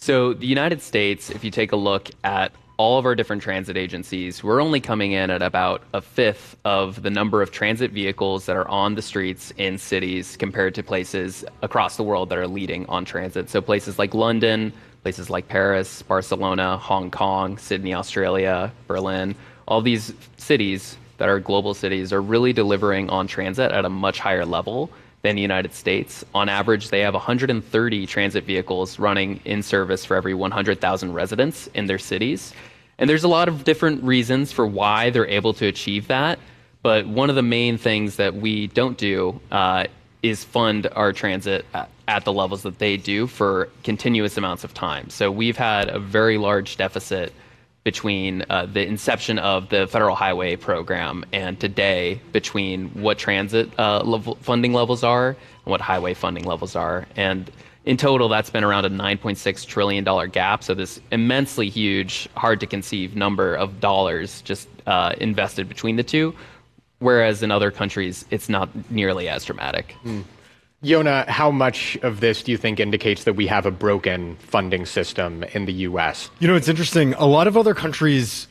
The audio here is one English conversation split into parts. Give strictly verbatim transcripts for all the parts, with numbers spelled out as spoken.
So the United States, if you take a look at all of our different transit agencies, we're only coming in at about a fifth of the number of transit vehicles that are on the streets in cities compared to places across the world that are leading on transit. So places like London, places like Paris, Barcelona, Hong Kong, Sydney, Australia, Berlin, all these cities that are global cities are really delivering on transit at a much higher level than the United States. On average, they have one hundred thirty transit vehicles running in service for every one hundred thousand residents in their cities. And there's a lot of different reasons for why they're able to achieve that. But one of the main things that we don't do uh, is fund our transit at, at the levels that they do for continuous amounts of time. So we've had a very large deficit between uh, the inception of the federal highway program and today, between what transit uh, level funding levels are and what highway funding levels are. And in total, that's been around a nine point six trillion dollars gap. So this immensely huge, hard to conceive number of dollars just uh, invested between the two, whereas in other countries, it's not nearly as dramatic. Mm. Yonah, how much of this do you think indicates that we have a broken funding system in the U S? You know, it's interesting. A lot of other countries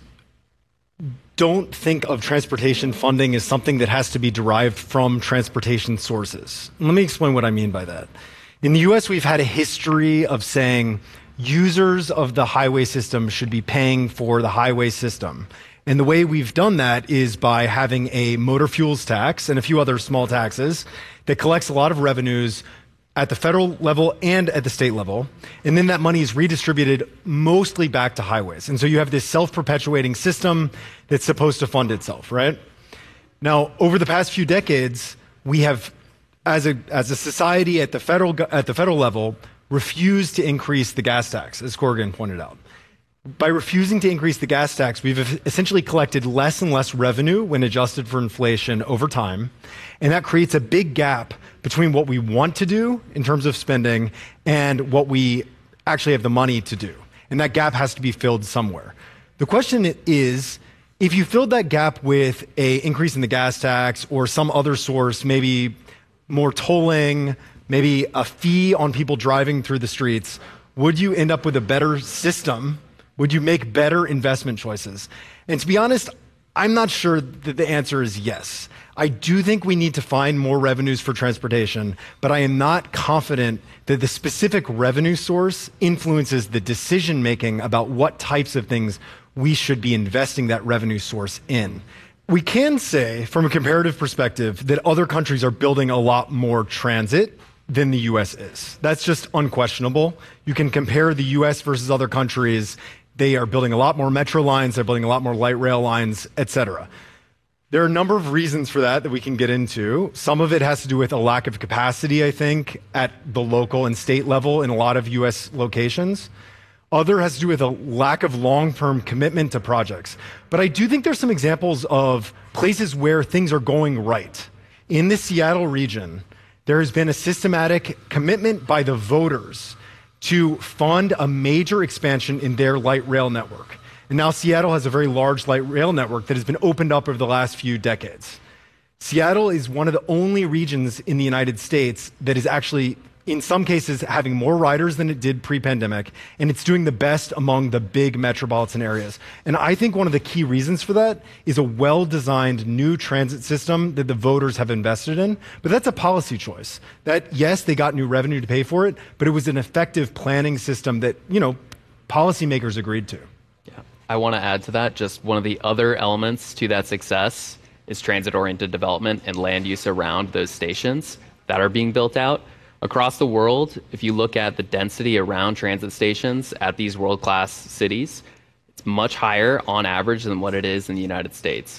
don't think of transportation funding as something that has to be derived from transportation sources. Let me explain what I mean by that. In the U S, we've had a history of saying users of the highway system should be paying for the highway system. And the way we've done that is by having a motor fuels tax and a few other small taxes that collects a lot of revenues at the federal level and at the state level. And then that money is redistributed mostly back to highways. And so you have this self-perpetuating system that's supposed to fund itself, right? Now, over the past few decades, we have, as a, as a society at the federal, at the federal level, refused to increase the gas tax, as Corrigan pointed out. By refusing to increase the gas tax, we've essentially collected less and less revenue when adjusted for inflation over time. And that creates a big gap between what we want to do in terms of spending and what we actually have the money to do. And that gap has to be filled somewhere. The question is, if you filled that gap with an increase in the gas tax or some other source, maybe more tolling, maybe a fee on people driving through the streets, would you end up with a better system? Would you make better investment choices? And to be honest, I'm not sure that the answer is yes. I do think we need to find more revenues for transportation, but I am not confident that the specific revenue source influences the decision making about what types of things we should be investing that revenue source in. We can say, from a comparative perspective, that other countries are building a lot more transit than the U S is. That's just unquestionable. You can compare the U S versus other countries. They are building a lot more metro lines, they're building a lot more light rail lines, et cetera. There are a number of reasons for that that we can get into. Some of it has to do with a lack of capacity, I think, at the local and state level in a lot of U S locations. Other has to do with a lack of long-term commitment to projects. But I do think there's some examples of places where things are going right. In the Seattle region, there has been a systematic commitment by the voters to fund a major expansion in their light rail network. And now Seattle has a very large light rail network that has been opened up over the last few decades. Seattle is one of the only regions in the United States that is actually, in some cases, having more riders than it did pre-pandemic, and it's doing the best among the big metropolitan areas. And I think one of the key reasons for that is a well-designed new transit system that the voters have invested in. But that's a policy choice. That, yes, they got new revenue to pay for it, but it was an effective planning system that, you know, policymakers agreed to. Yeah, I want to add to that, just one of the other elements to that success is transit-oriented development and land use around those stations that are being built out. Across the world, if you look at the density around transit stations at these world-class cities, it's much higher on average than what it is in the United States.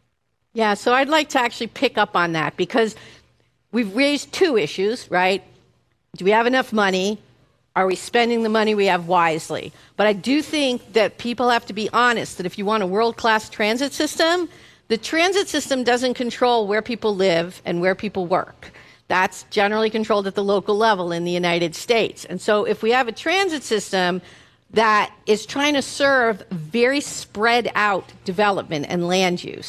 Yeah, so I'd like to actually pick up on that because we've raised two issues, right? Do we have enough money? Are we spending the money we have wisely? But I do think that people have to be honest that if you want a world-class transit system, the transit system doesn't control where people live and where people work. That's generally controlled at the local level in the United States. And so if we have a transit system that is trying to serve very spread out development and land use,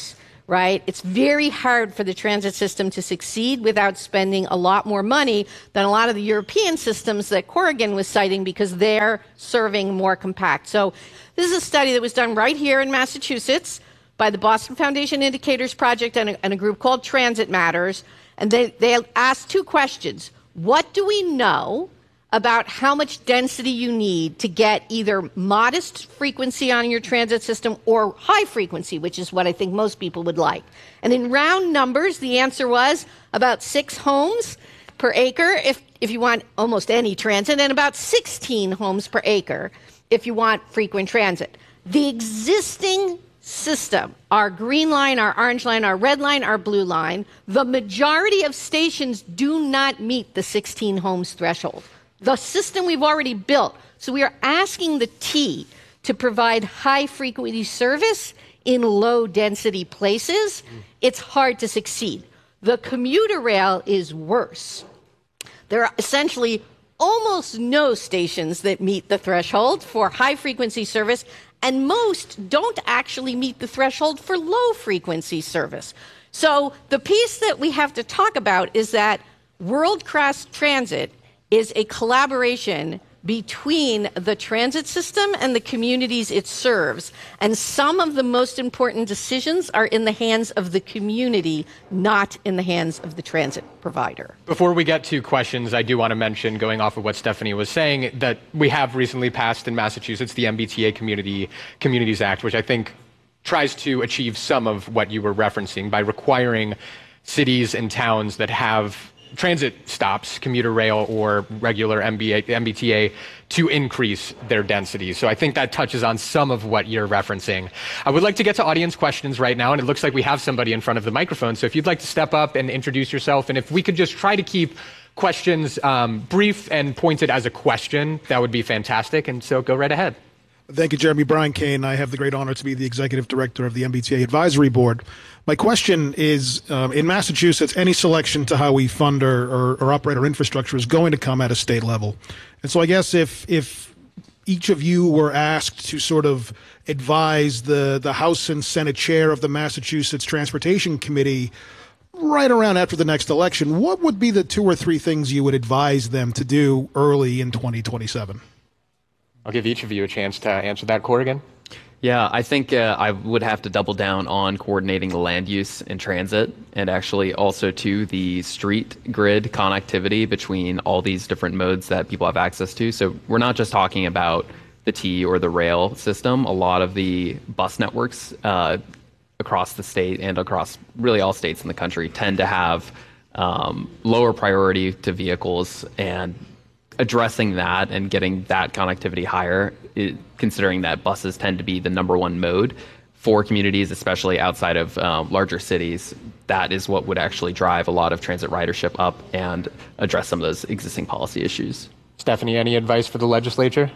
right? It's very hard for the transit system to succeed without spending a lot more money than a lot of the European systems that Corrigan was citing because they're serving more compact. So this is a study that was done right here in Massachusetts by the Boston Foundation Indicators Project and a, and a group called Transit Matters. And they, they asked two questions. What do we know about how much density you need to get either modest frequency on your transit system or high frequency, which is what I think most people would like? And in round numbers, the answer was about six homes per acre if, if you want almost any transit, and about sixteen homes per acre if you want frequent transit. The existing system, our green line, our orange line, our red line, our blue line, the majority of stations do not meet the sixteen homes threshold. The system we've already built. So we are asking the T to provide high frequency service in low density places. It's hard to succeed. The commuter rail is worse. There are essentially almost no stations that meet the threshold for high frequency service, and most don't actually meet the threshold for low frequency service. So the piece that we have to talk about is that world-class transit is a collaboration between the transit system and the communities it serves. And some of the most important decisions are in the hands of the community, not in the hands of the transit provider. Before we get to questions, I do want to mention, going off of what Stephanie was saying, that we have recently passed in Massachusetts the M B T A Community Communities Act, which I think tries to achieve some of what you were referencing by requiring cities and towns that have transit stops, commuter rail or regular M B A, M B T A, to increase their density. So I think that touches on some of what you're referencing. I would like to get to audience questions right now, and it looks like we have somebody in front of the microphone. So if you'd like to step up and introduce yourself, and if we could just try to keep questions um, brief and pointed as a question, that would be fantastic. And so go right ahead. Thank you, Jeremy. Brian Kane. I have the great honor to be the executive director of the M B T A Advisory Board. My question is, um, in Massachusetts, any selection to how we fund or, or, or operate our infrastructure is going to come at a state level. And so I guess if if each of you were asked to sort of advise the, the House and Senate chair of the Massachusetts Transportation Committee right around after the next election, what would be the two or three things you would advise them to do early in twenty twenty-seven? I'll give each of you a chance to answer that. Corrigan? Yeah, I think uh, I would have to double down on coordinating the land use and transit, and actually also to the street grid connectivity between all these different modes that people have access to. So we're not just talking about the T or the rail system. A lot of the bus networks uh, across the state and across really all states in the country tend to have um, lower priority to vehicles, and addressing that and getting that connectivity higher, it, considering that buses tend to be the number one mode for communities, especially outside of um, larger cities, that is what would actually drive a lot of transit ridership up and address some of those existing policy issues. Stephanie, any advice for the legislature?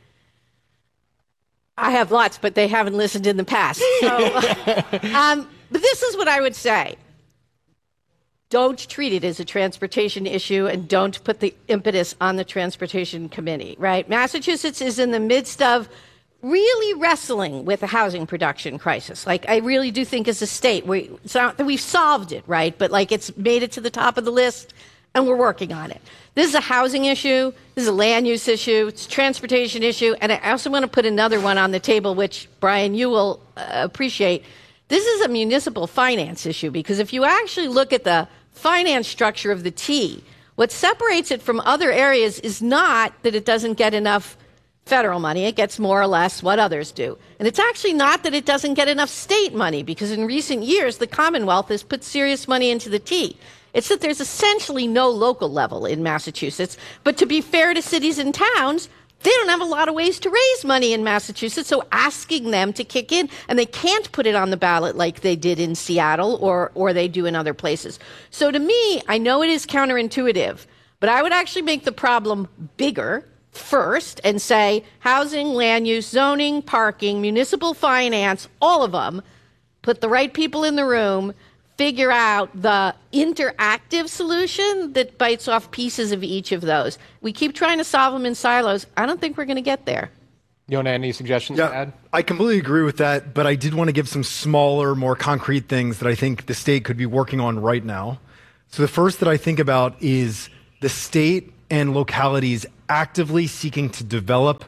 I have lots, but they haven't listened in the past. So, um, but this is what I would say. Don't treat it as a transportation issue, and don't put the impetus on the Transportation Committee, right? Massachusetts is in the midst of really wrestling with a housing production crisis. Like, I really do think as a state, we, it's not that we've solved it, right? But like, it's made it to the top of the list, and we're working on it. This is a housing issue. This is a land use issue. It's a transportation issue. And I also want to put another one on the table, which, Brian, you will uh, appreciate. This is a municipal finance issue, because if you actually look at the finance structure of the T, what separates it from other areas is not that it doesn't get enough federal money. It gets more or less what others do. And it's actually not that it doesn't get enough state money, because in recent years, the Commonwealth has put serious money into the T. It's that there's essentially no local level in Massachusetts. But to be fair to cities and towns, they don't have a lot of ways to raise money in Massachusetts, so asking them to kick in, and they can't put it on the ballot like they did in Seattle or, or they do in other places. So to me, I know it is counterintuitive, but I would actually make the problem bigger first and say housing, land use, zoning, parking, municipal finance, all of them, put the right people in the room, figure out the interactive solution that bites off pieces of each of those. We keep trying to solve them in silos. I don't think we're going to get there. Yona, any suggestions Yeah, to add? I completely agree with that, but I did want to give some smaller, more concrete things that I think the state could be working on right now. So the first that I think about is the state and localities actively seeking to develop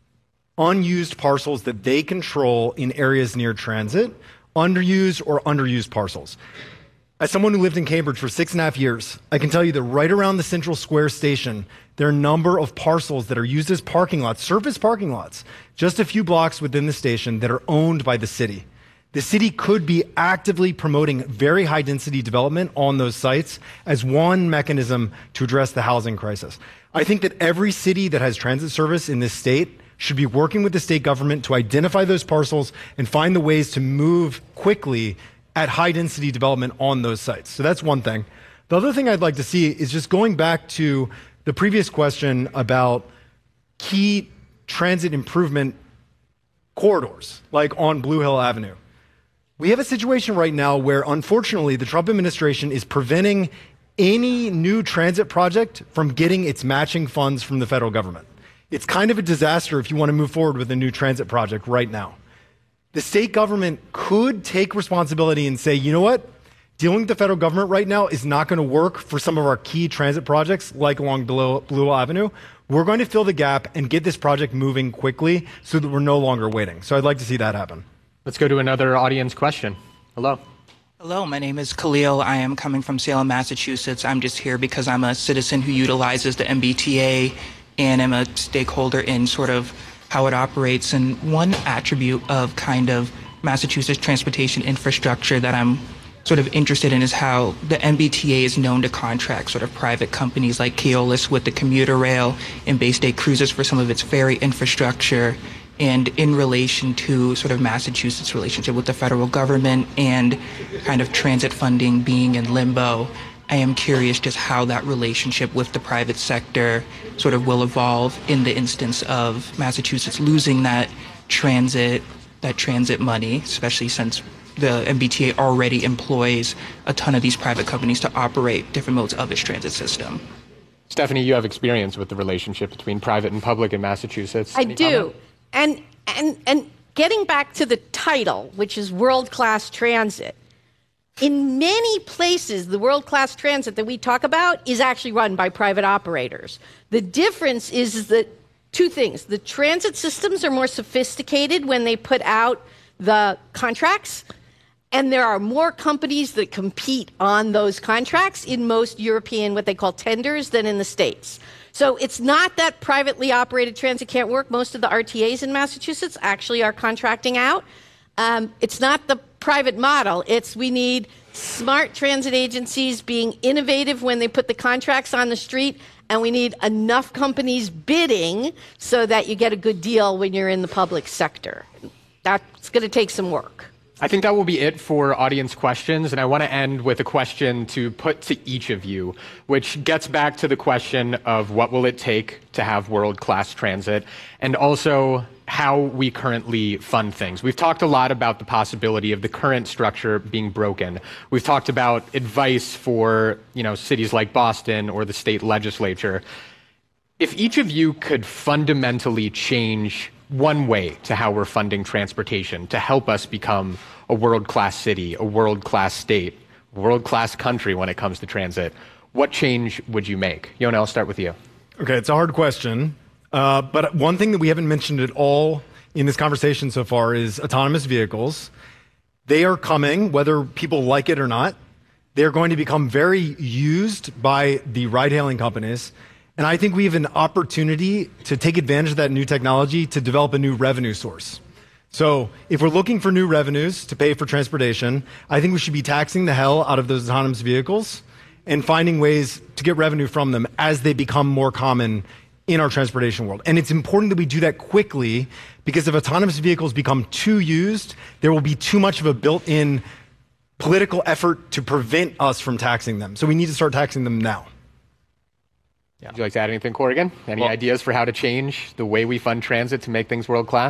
unused parcels that they control in areas near transit, underused or underused parcels. As someone who lived in Cambridge for six and a half years, I can tell you that right around the Central Square station, there are a number of parcels that are used as parking lots, surface parking lots, just a few blocks within the station that are owned by the city. The city could be actively promoting very high density development on those sites as one mechanism to address the housing crisis. I think that every city that has transit service in this state should be working with the state government to identify those parcels and find the ways to move quickly at high density development on those sites. So that's one thing. The other thing I'd like to see is just going back to the previous question about key transit improvement corridors, like on Blue Hill Avenue. We have a situation right now where, unfortunately, the Trump administration is preventing any new transit project from getting its matching funds from the federal government. It's kind of a disaster if you want to move forward with a new transit project right now. The state government could take responsibility and say, you know what? Dealing with the federal government right now is not going to work for some of our key transit projects, like along Blue Hill Avenue. We're going to fill the gap and get this project moving quickly so that we're no longer waiting. So I'd like to see that happen. Let's go to another audience question. Hello. Hello, my name is Khalil. I am coming from Salem, Massachusetts. I'm just here because I'm a citizen who utilizes the M B T A and am a stakeholder in sort of how it operates. And one attribute of kind of Massachusetts transportation infrastructure that I'm sort of interested in is how the M B T A is known to contract sort of private companies like Keolis with the commuter rail and Bay State Cruises for some of its ferry infrastructure. And in relation to sort of Massachusetts' relationship with the federal government and kind of transit funding being in limbo, I am curious just how that relationship with the private sector sort of will evolve in the instance of Massachusetts losing that transit, that transit money, especially since the M B T A already employs a ton of these private companies to operate different modes of its transit system. Stephanie, you have experience with the relationship between private and public in Massachusetts. I Any do. comment? And, and, and getting back to the title, which is world-class transit, in many places, the world-class transit that we talk about is actually run by private operators. The difference is that two things. The transit systems are more sophisticated when they put out the contracts, and there are more companies that compete on those contracts in most European, what they call tenders, than in the States. So it's not that privately operated transit can't work. Most of the R T As in Massachusetts actually are contracting out. Um, it's not the private model. It's we need smart transit agencies being innovative when they put the contracts on the street, and we need enough companies bidding so that you get a good deal when you're in the public sector. That's going to take some work. I think that will be it for audience questions, and I want to end with a question to put to each of you, which gets back to the question of what will it take to have world-class transit, and also how we currently fund things. We've talked a lot about the possibility of the current structure being broken. We've talked about advice for, you know, cities like Boston or the state legislature. If each of you could fundamentally change one way to how we're funding transportation to help us become a world-class city, a world-class state, a world-class country when it comes to transit, what change would you make? Yona, I'll start with you. Okay, it's a hard question. Uh, but one thing that we haven't mentioned at all in this conversation so far is autonomous vehicles. They are coming, whether people like it or not. They're going to become very used by the ride-hailing companies. And I think we have an opportunity to take advantage of that new technology to develop a new revenue source. So if we're looking for new revenues to pay for transportation, I think we should be taxing the hell out of those autonomous vehicles and finding ways to get revenue from them as they become more common in our transportation world. And it's important that we do that quickly, because if autonomous vehicles become too used, there will be too much of a built-in political effort to prevent us from taxing them. So we need to start taxing them now. Yeah. Would you like to add anything, Corrigan? Any Well, ideas for how to change the way we fund transit to make things world-class?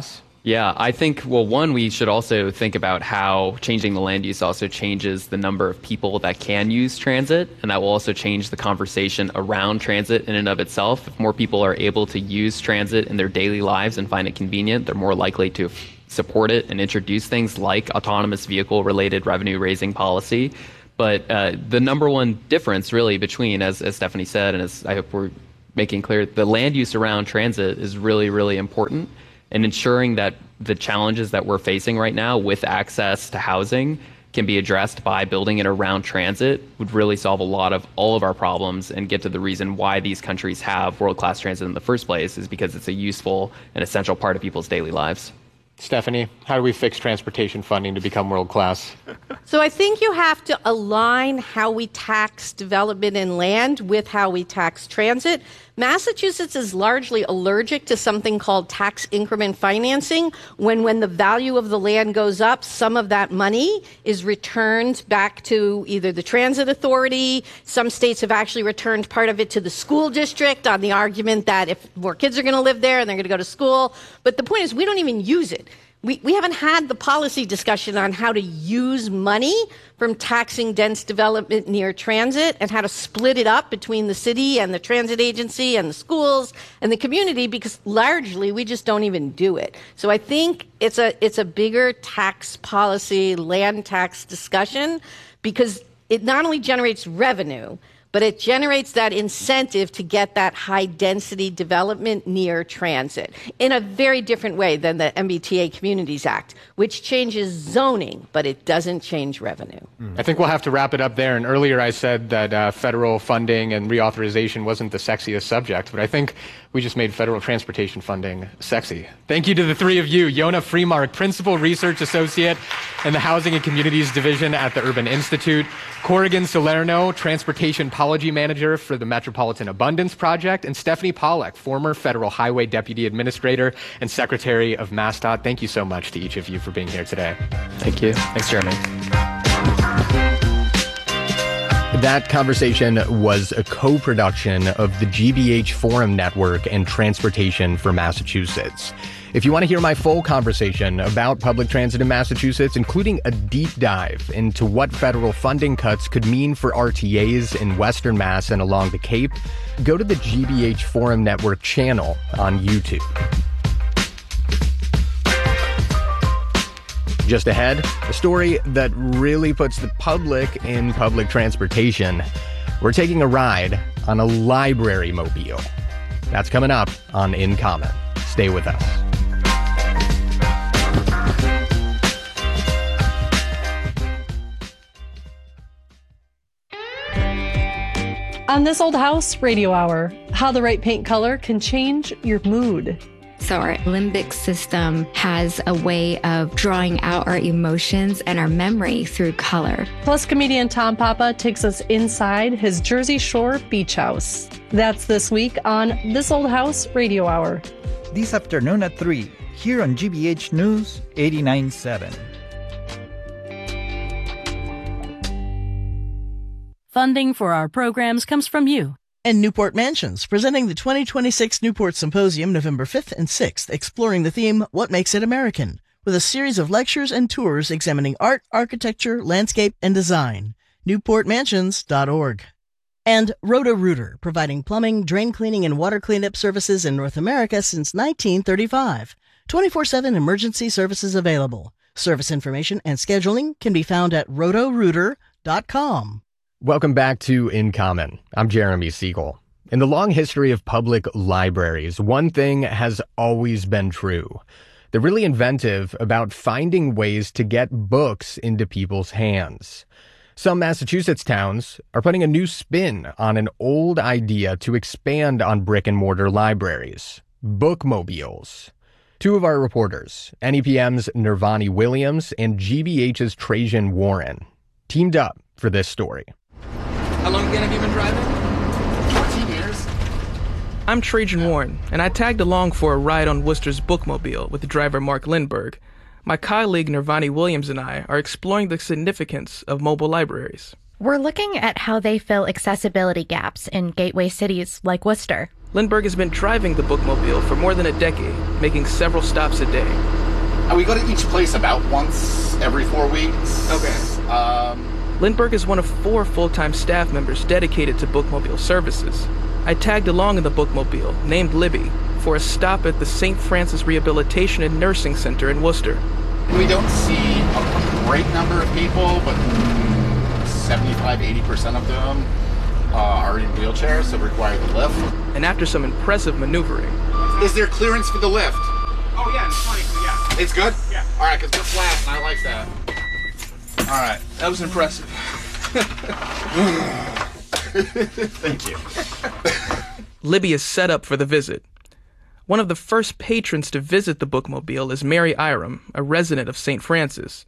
Yeah, I think, well, one, we should also think about how changing the land use also changes the number of people that can use transit, and that will also change the conversation around transit in and of itself. If more people are able to use transit in their daily lives and find it convenient, they're more likely to f- support it and introduce things like autonomous vehicle-related revenue-raising policy. But uh, the number one difference, really, between, as, as Stephanie said, and as I hope we're making clear, the land use around transit is really, really important. And ensuring that the challenges that we're facing right now with access to housing can be addressed by building it around transit would really solve a lot of all of our problems and get to the reason why these countries have world-class transit in the first place, is because it's a useful and essential part of people's daily lives. Stephanie, how do we fix transportation funding to become world-class? So I think you have to align how we tax development in land with how we tax transit. Massachusetts is largely allergic to something called tax increment financing, when when the value of the land goes up, some of that money is returned back to either the transit authority. Some states have actually returned part of it to the school district on the argument that if more kids are going to live there and they're going to go to school. But the point is, we don't even use it. We, we haven't had the policy discussion on how to use money from taxing dense development near transit and how to split it up between the city and the transit agency and the schools and the community, because largely we just don't even do it. So I think it's a it's a bigger tax policy, land tax discussion, because it not only generates revenue, but it generates that incentive to get that high-density development near transit in a very different way than the M B T A Communities Act, which changes zoning, but it doesn't change revenue. I think we'll have to wrap it up there. And earlier I said that uh, federal funding and reauthorization wasn't the sexiest subject, but I think we just made federal transportation funding sexy. Thank you to the three of you. Yona Freemark, Principal Research Associate in the Housing and Communities Division at the Urban Institute. Corrigan Salerno, Transportation Policy Manager for the Metropolitan Abundance Project. And Stephanie Pollack, former Federal Highway Deputy Administrator and Secretary of MassDOT. Thank you so much to each of you for being here today. Thank you. Thanks, Jeremy. That conversation was a co-production of the G B H Forum Network and Transportation for Massachusetts. If you want to hear my full conversation about public transit in Massachusetts, including a deep dive into what federal funding cuts could mean for R T As in Western Mass and along the Cape, go to the G B H Forum Network channel on YouTube. Just ahead, a story that really puts the public in public transportation. We're taking a ride on a library mobile. That's coming up on In Common. Stay with us. On This Old House Radio Hour, how the right paint color can change your mood. So our limbic system has a way of drawing out our emotions and our memory through color. Plus, comedian Tom Papa takes us inside his Jersey Shore beach house. That's this week on This Old House Radio Hour. This afternoon at three, here on G B H News eighty-nine point seven. Funding for our programs comes from you. And Newport Mansions, presenting the twenty twenty-six Newport Symposium November fifth and sixth, exploring the theme, What Makes It American? With a series of lectures and tours examining art, architecture, landscape, and design. newport mansions dot org. And Roto-Rooter, providing plumbing, drain cleaning, and water cleanup services in North America since nineteen thirty-five. twenty-four seven emergency services available. Service information and scheduling can be found at roto rooter dot com. Welcome back to In Common. I'm Jeremy Siegel. In the long history of public libraries, one thing has always been true. They're really inventive about finding ways to get books into people's hands. Some Massachusetts towns are putting a new spin on an old idea to expand on brick and mortar libraries: bookmobiles. Two of our reporters, N E P M's Nirvani Williams and G B H's Trajan Warren, teamed up for this story. How long again have you been driving? fourteen years. I'm Trajan Warren, and I tagged along for a ride on Worcester's bookmobile with driver Mark Lindbergh. My colleague Nirvani Williams and I are exploring the significance of mobile libraries. We're looking at how they fill accessibility gaps in gateway cities like Worcester. Lindbergh has been driving the bookmobile for more than a decade, making several stops a day. Uh, we go to each place about once every four weeks. Okay. Um, Lindbergh is one of four full-time staff members dedicated to bookmobile services. I tagged along in the bookmobile, named Libby, for a stop at the Saint Francis Rehabilitation and Nursing Center in Worcester. we don't see a great number of people, but seventy-five, eighty percent of them uh, are in wheelchairs, so require the lift. And after some impressive maneuvering... Is there clearance for the lift? Oh, yeah, it's funny, yeah. It's good? Yeah. All right, because we're flat, and I like that. All right. That was impressive. Thank you. Libby is set up for the visit. One of the first patrons to visit the bookmobile is Mary Iram, a resident of Saint Francis.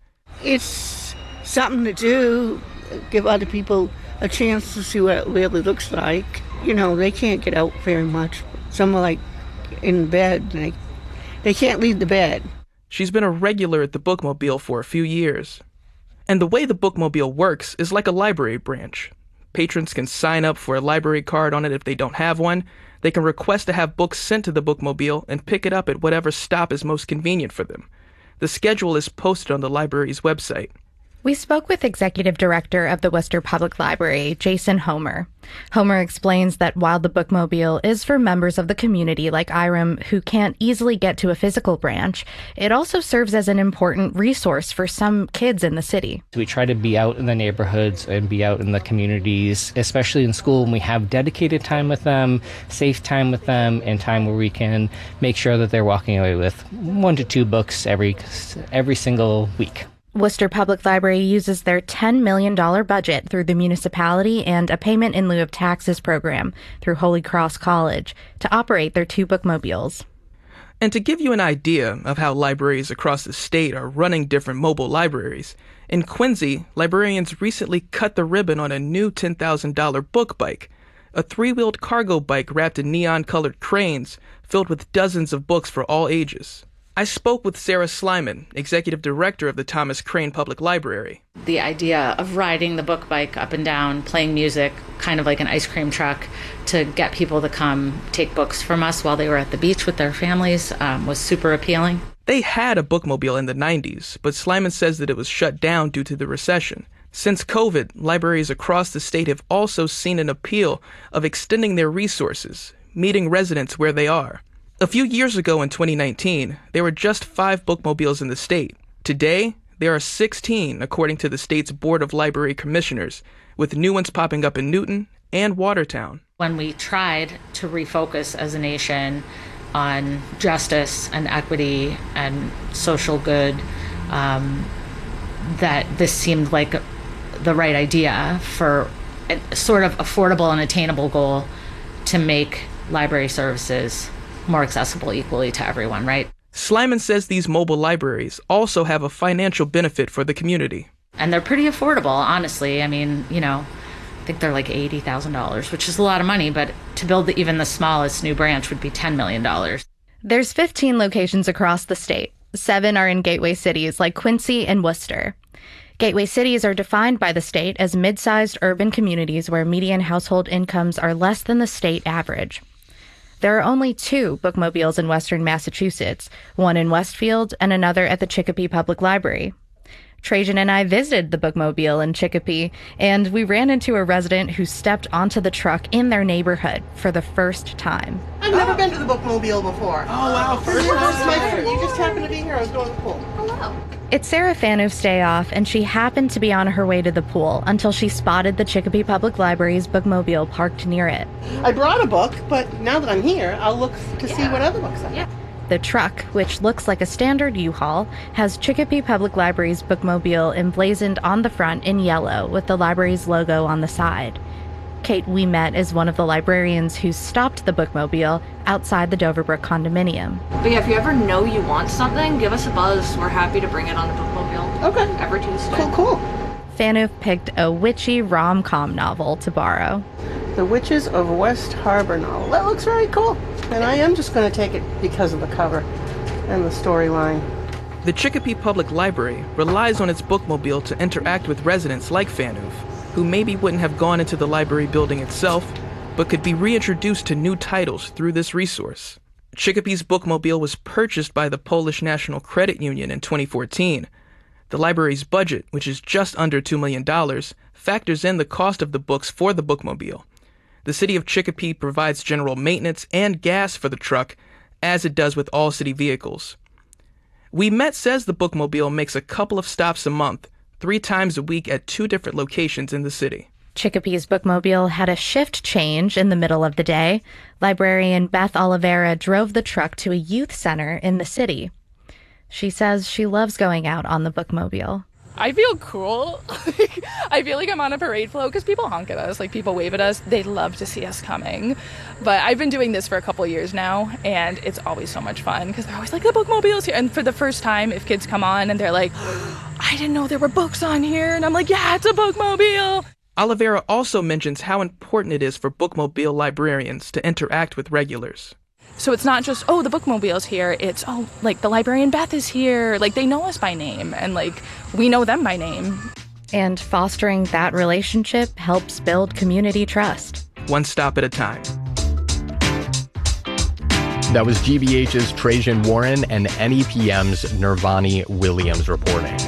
It's something to do, give other people a chance to see what it really looks like. You know, they can't get out very much. Some are like in bed, and they, they can't leave the bed. She's been a regular at the bookmobile for a few years. And the way the bookmobile works is like a library branch. Patrons can sign up for a library card on it if they don't have one. They can request to have books sent to the bookmobile and pick it up at whatever stop is most convenient for them. The schedule is posted on the library's website. We spoke with Executive Director of the Worcester Public Library, Jason Homer. Homer explains that while the bookmobile is for members of the community like Iram who can't easily get to a physical branch, it also serves as an important resource for some kids in the city. We try to be out in the neighborhoods and be out in the communities, especially in school, when we have dedicated time with them, safe time with them, and time where we can make sure that they're walking away with one to two books every every single week. Worcester Public Library uses their ten million dollars budget through the municipality and a payment in lieu of taxes program through Holy Cross College to operate their two bookmobiles. And to give you an idea of how libraries across the state are running different mobile libraries, in Quincy, librarians recently cut the ribbon on a new ten thousand dollars book bike, a three-wheeled cargo bike wrapped in neon-colored cranes filled with dozens of books for all ages. I spoke with Sarah Slyman, Executive Director of the Thomas Crane Public Library. The idea of riding the book bike up and down, playing music, kind of like an ice cream truck, to get people to come take books from us while they were at the beach with their families um, was super appealing. They had a bookmobile in the nineties, but Slyman says that it was shut down due to the recession. Since COVID, libraries across the state have also seen an appeal of extending their resources, meeting residents where they are. A few years ago in twenty nineteen, there were just five bookmobiles in the state. Today, there are sixteen, according to the state's Board of Library Commissioners, with new ones popping up in Newton and Watertown. When we tried to refocus as a nation on justice and equity and social good, um, that this seemed like the right idea for a sort of affordable and attainable goal to make library services more accessible equally to everyone, right? Slyman says these mobile libraries also have a financial benefit for the community. And they're pretty affordable, honestly. I mean, you know, I think they're like eighty thousand dollars, which is a lot of money, but to build the, even the smallest new branch would be ten million dollars. There's fifteen locations across the state. Seven are in gateway cities like Quincy and Worcester. Gateway cities are defined by the state as mid-sized urban communities where median household incomes are less than the state average. There are only two bookmobiles in western Massachusetts, one in Westfield and another at the Chicopee Public Library. Trajan and I visited the bookmobile in Chicopee, and we ran into a resident who stepped onto the truck in their neighborhood for the first time. I've never been to the bookmobile before. Oh, wow. First time. You just happened to be here. I was going to the pool. Hello. It's Sarah Fanuf's day off, and she happened to be on her way to the pool until she spotted the Chicopee Public Library's bookmobile parked near it. I brought a book, but now that I'm here, I'll look to yeah. see what other books I have. The truck, which looks like a standard U-Haul, has Chicopee Public Library's bookmobile emblazoned on the front in yellow with the library's logo on the side. Kate we met is one of the librarians who stopped the bookmobile outside the Doverbrook condominium. But yeah, if you ever know you want something, give us a buzz. We're happy to bring it on the bookmobile. Okay. Every Tuesday. Cool, cool. Fanuf picked a witchy rom-com novel to borrow. The Witches of West Harbor novel. That looks very cool. And I am just going to take it because of the cover and the storyline. The Chicopee Public Library relies on its bookmobile to interact with residents like Fanuf, who maybe wouldn't have gone into the library building itself, but could be reintroduced to new titles through this resource. Chicopee's bookmobile was purchased by the Polish National Credit Union in twenty fourteen. The library's budget, which is just under two million dollars, factors in the cost of the books for the bookmobile. The city of Chicopee provides general maintenance and gas for the truck, as it does with all city vehicles. We Met says the bookmobile makes a couple of stops a month, three times a week at two different locations in the city. Chicopee's bookmobile had a shift change in the middle of the day. Librarian Beth Oliveira drove the truck to a youth center in the city. She says she loves going out on the bookmobile. I feel cool. I feel like I'm on a parade float because people honk at us, like people wave at us. They love to see us coming. But I've been doing this for a couple of years now, and it's always so much fun because they're always like, the bookmobile's here. And for the first time, if kids come on and they're like, I didn't know there were books on here, and I'm like, yeah, it's a bookmobile. Oliveira also mentions how important it is for bookmobile librarians to interact with regulars. So it's not just, oh, the bookmobile's here. It's, oh, like the librarian Beth is here. Like they know us by name and like we know them by name. And fostering that relationship helps build community trust. One stop at a time. That was G B H's Trajan Warren and N E P M's Nirvani Williams reporting.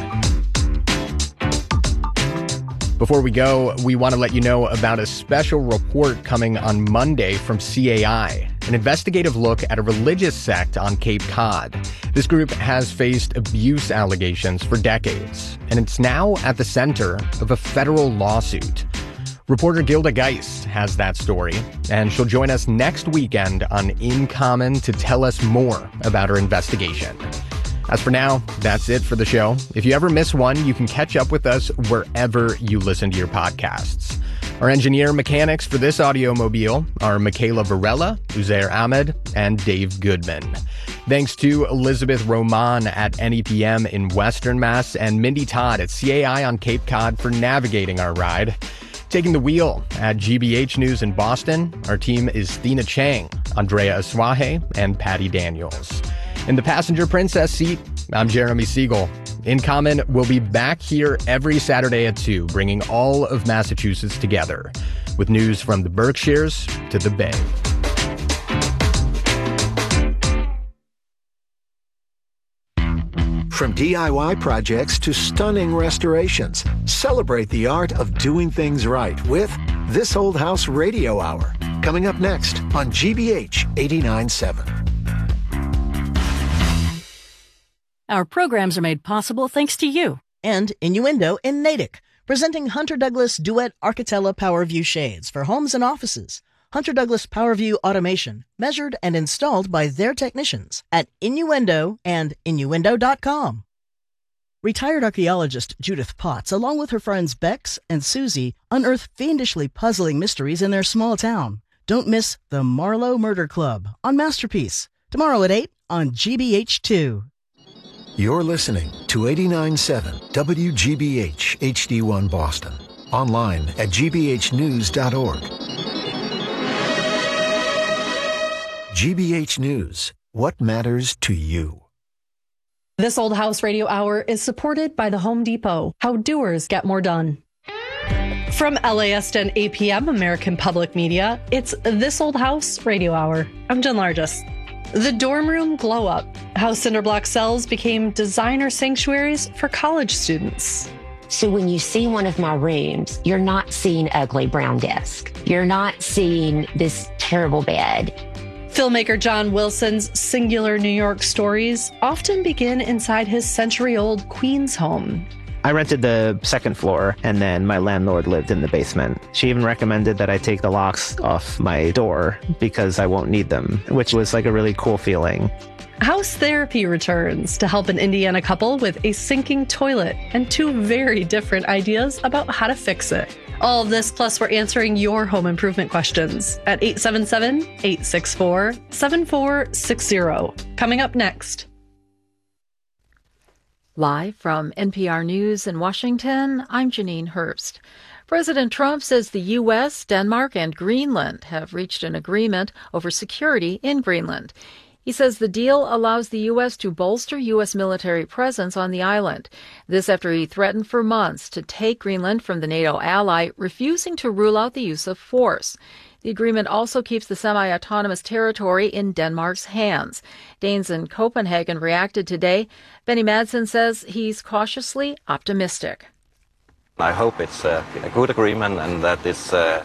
Before we go, we want to let you know about a special report coming on Monday from C A I, an investigative look at a religious sect on Cape Cod. This group has faced abuse allegations for decades, and it's now at the center of a federal lawsuit. Reporter Gilda Geist has that story, and she'll join us next weekend on In Common to tell us more about her investigation. As for now, that's it for the show. If you ever miss one, you can catch up with us wherever you listen to your podcasts. Our engineer mechanics for this audiomobile are Michaela Varela, Uzair Ahmed, and Dave Goodman. Thanks to Elizabeth Roman at N E P M in Western Mass and Mindy Todd at C A I on Cape Cod for navigating our ride. Taking the wheel at G B H News in Boston, our team is Thina Chang, Andrea Aswahe, and Patty Daniels. In the passenger princess seat, I'm Jeremy Siegel. In Common will be back here every Saturday at two, bringing all of Massachusetts together, with news from the Berkshires to the Bay. From D I Y projects to stunning restorations, celebrate the art of doing things right with This Old House Radio Hour, coming up next on G B H eighty-nine point seven. Our programs are made possible thanks to you. And Innuendo in Natick, presenting Hunter Douglas Duet Architella PowerView shades for homes and offices. Hunter Douglas PowerView automation, measured and installed by their technicians at Innuendo and innuendo dot com. Retired archaeologist Judith Potts, along with her friends Bex and Susie, unearth fiendishly puzzling mysteries in their small town. Don't miss the Marlowe Murder Club on Masterpiece, tomorrow at eight on G B H two. You're listening to eighty-nine point seven W G B H H D one Boston. Online at g b h news dot org. G B H News. What matters to you? This Old House Radio Hour is supported by the Home Depot. How doers get more done. From L A S and A P M, American Public Media, it's This Old House Radio Hour. I'm Jen Largis. The dorm room glow up. How cinderblock cells became designer sanctuaries for college students. So when you see one of my rooms, you're not seeing ugly brown desk. You're not seeing this terrible bed. Filmmaker John Wilson's singular New York stories often begin inside his century-old Queens home. I rented the second floor, and then my landlord lived in the basement. She even recommended that I take the locks off my door because I won't need them, which was like a really cool feeling. House therapy returns to help an Indiana couple with a sinking toilet and two very different ideas about how to fix it. All of this, plus we're answering your home improvement questions at eight seven seven, eight six four, seven four six zero. Coming up next. Live from N P R News in Washington, I'm Janine Hurst. President Trump says the U S, Denmark, and Greenland have reached an agreement over security in Greenland. He says the deal allows the U S to bolster U S military presence on the island. This after he threatened for months to take Greenland from the NATO ally, refusing to rule out the use of force. The agreement also keeps the semi-autonomous territory in Denmark's hands. Danes in Copenhagen reacted today. Benny Madsen says he's cautiously optimistic. I hope it's a, a good agreement and that it's a,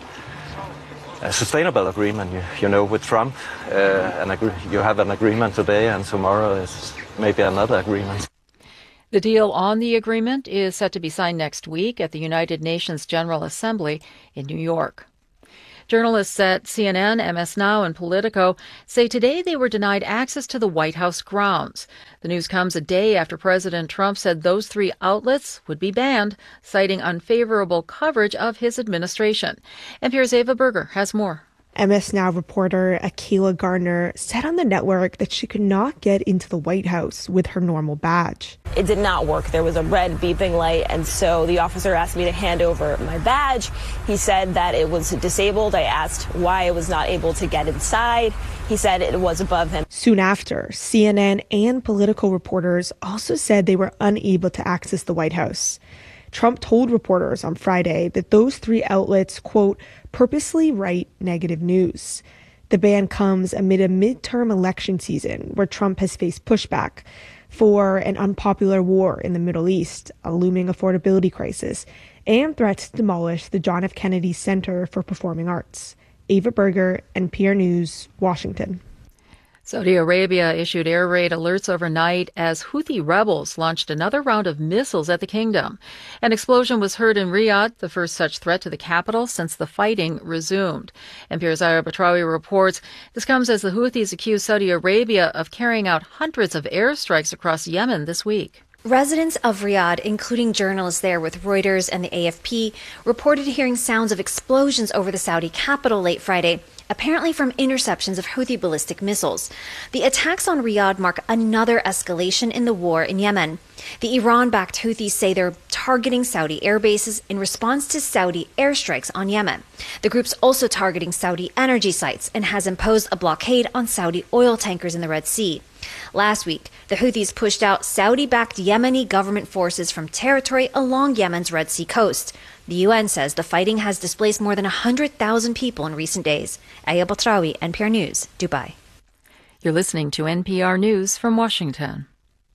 a sustainable agreement. You, you know, with Trump, uh, an agree- you have an agreement today and tomorrow is maybe another agreement. The deal on the agreement is set to be signed next week at the United Nations General Assembly in New York. Journalists at C N N, M S Now, and Politico say today they were denied access to the White House grounds. The news comes a day after President Trump said those three outlets would be banned, citing unfavorable coverage of his administration. N P R's Ava Berger has more. M S Now reporter Akilah Gardner said on the network that she could not get into the White House with her normal badge. It did not work. There was a red beeping light, and so the officer asked me to hand over my badge. He said that it was disabled. I asked why I was not able to get inside. He said it was above him. Soon after, C N N and Politico reporters also said they were unable to access the White House. Trump told reporters on Friday that those three outlets, quote, purposely write negative news. The ban comes amid a midterm election season where Trump has faced pushback for an unpopular war in the Middle East, a looming affordability crisis, and threats to demolish the John F. Kennedy Center for Performing Arts. Ava Berger, N P R News, Washington. Saudi Arabia issued air raid alerts overnight as Houthi rebels launched another round of missiles at the kingdom. An explosion was heard in Riyadh, the first such threat to the capital since the fighting resumed. N P R's Ira Batrawi reports this comes as the Houthis accuse Saudi Arabia of carrying out hundreds of airstrikes across Yemen this week. Residents of Riyadh, including journalists there with Reuters and the A F P, reported hearing sounds of explosions over the Saudi capital late Friday, apparently from interceptions of Houthi ballistic missiles. The attacks on Riyadh mark another escalation in the war in Yemen. The Iran-backed Houthis say they're targeting Saudi air bases in response to Saudi airstrikes on Yemen. The group's also targeting Saudi energy sites and has imposed a blockade on Saudi oil tankers in the Red Sea. Last week, the Houthis pushed out Saudi-backed Yemeni government forces from territory along Yemen's Red Sea coast. The U N says the fighting has displaced more than one hundred thousand people in recent days. Aya Batrawi, N P R News, Dubai. You're listening to N P R News from Washington.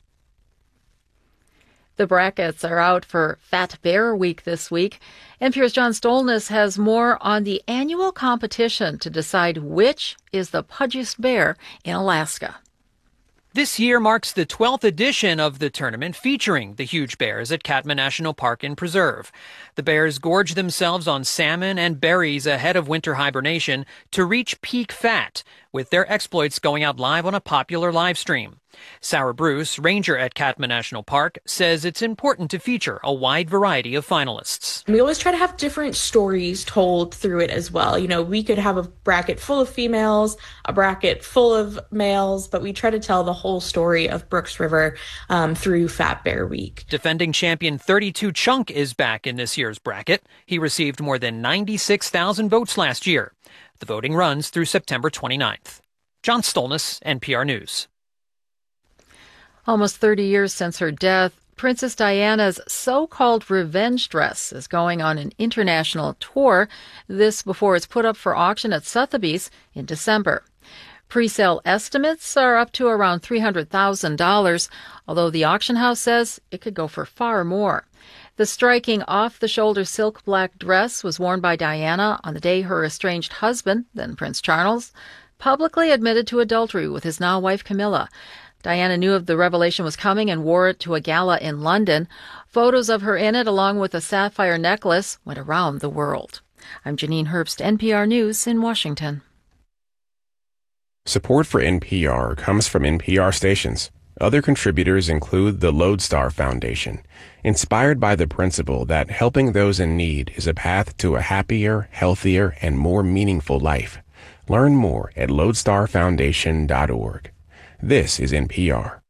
The brackets are out for Fat Bear Week this week. N P R's John Stolness has more on the annual competition to decide which is the pudgiest bear in Alaska. This year marks the twelfth edition of the tournament featuring the huge bears at Katmai National Park and Preserve. The bears gorge themselves on salmon and berries ahead of winter hibernation to reach peak fat, with their exploits going out live on a popular live stream. Sarah Bruce, ranger at Katmai National Park, says it's important to feature a wide variety of finalists. We always try to have different stories told through it as well. You know, we could have a bracket full of females, a bracket full of males, but we try to tell the whole story of Brooks River um, through Fat Bear Week. Defending champion thirty-two Chunk is back in this year's bracket. He received more than ninety-six thousand votes last year. The voting runs through September twenty-ninth. John Stolness, N P R News. Almost thirty years since her death, Princess Diana's so-called revenge dress is going on an international tour. This before it's put up for auction at Sotheby's in December. Pre-sale estimates are up to around three hundred thousand dollars, although the auction house says it could go for far more. The striking off-the-shoulder silk black dress was worn by Diana on the day her estranged husband, then Prince Charles, publicly admitted to adultery with his now-wife Camilla. Diana knew of the revelation was coming and wore it to a gala in London. Photos of her in it, along with a sapphire necklace, went around the world. I'm Janine Herbst, N P R News in Washington. Support for N P R comes from N P R stations. Other contributors include the Lodestar Foundation, inspired by the principle that helping those in need is a path to a happier, healthier, and more meaningful life. Learn more at lodestar foundation dot org. This is N P R.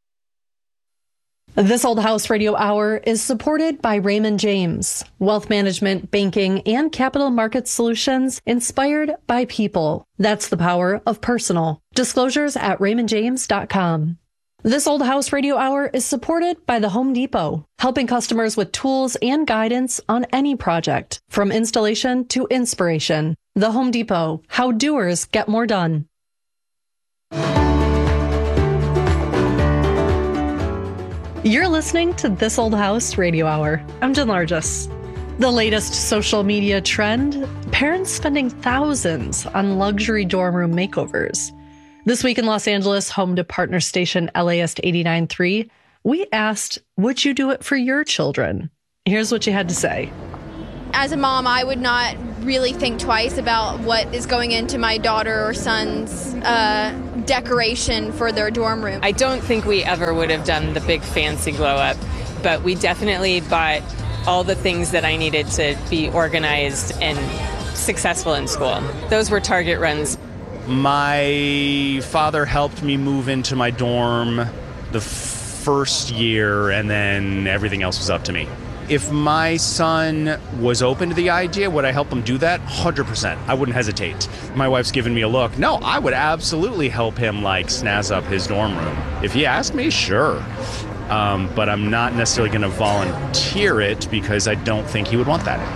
This Old House Radio Hour is supported by Raymond James, wealth management, banking, and capital market solutions inspired by people. That's the power of personal. Disclosures at raymond james dot com. This Old House Radio Hour is supported by the Home Depot, helping customers with tools and guidance on any project, from installation to inspiration. The Home Depot, how doers get more done. You're listening to This Old House Radio Hour. I'm Jen Largis. The latest social media trend, parents spending thousands on luxury dorm room makeovers. This week in Los Angeles, home to partner station L A S eighty-nine point three, we asked, would you do it for your children? Here's what you had to say. As a mom, I would not really think twice about what is going into my daughter or son's uh, decoration for their dorm room. I don't think we ever would have done the big fancy glow up, but we definitely bought all the things that I needed to be organized and successful in school. Those were Target runs. My father helped me move into my dorm the first year, and then everything else was up to me. If my son was open to the idea, would I help him do that? one hundred percent. I wouldn't hesitate. My wife's given me a look. No, I would absolutely help him, like, snazz up his dorm room. If he asked me, sure. Um, but I'm not necessarily going to volunteer it because I don't think he would want that.